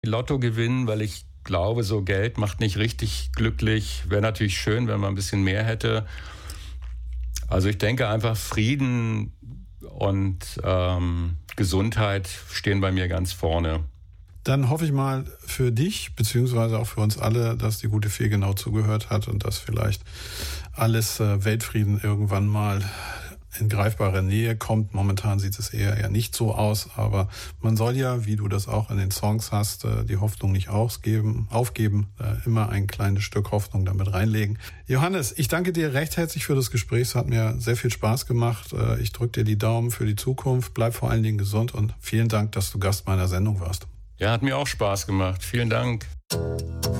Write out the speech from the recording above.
Lotto gewinnen, weil ich glaube, so Geld macht nicht richtig glücklich. Wäre natürlich schön, wenn man ein bisschen mehr hätte. Also ich denke einfach, Frieden und Gesundheit stehen bei mir ganz vorne. Dann hoffe ich mal für dich, beziehungsweise auch für uns alle, dass die gute Fee genau zugehört hat und dass vielleicht alles Weltfrieden irgendwann mal in greifbare Nähe kommt. Momentan sieht es eher nicht so aus, aber man soll ja, wie du das auch in den Songs hast, die Hoffnung nicht aufgeben, immer ein kleines Stück Hoffnung damit reinlegen. Johannes, ich danke dir recht herzlich für das Gespräch. Es hat mir sehr viel Spaß gemacht. Ich drücke dir die Daumen für die Zukunft. Bleib vor allen Dingen gesund und vielen Dank, dass du Gast meiner Sendung warst. Ja, hat mir auch Spaß gemacht. Vielen Dank.